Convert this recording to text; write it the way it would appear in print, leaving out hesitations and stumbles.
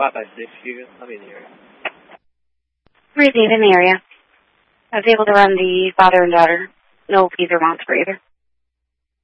556, Hugo. I'll be in the area. Received in the area. I was able to run the father and daughter. No fees or wants for either.